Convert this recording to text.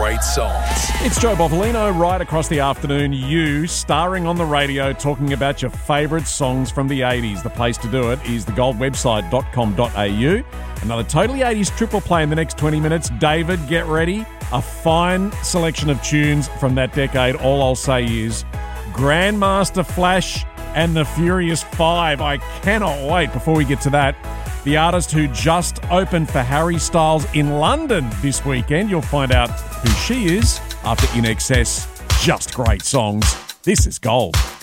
great songs. It's Joe Bovolino right across the afternoon. You starring on the radio talking about your favourite songs from the 80s. The place to do it is thegoldwebsite.com.au. Another totally 80s triple play in the next 20 minutes. David, get ready. A fine selection of tunes from that decade. All I'll say is Grandmaster Flash and the Furious Five. I cannot wait. Before we get to that, the artist who just opened for Harry Styles in London this weekend. You'll find out who she is after In Excess. Just great songs. This is Gold.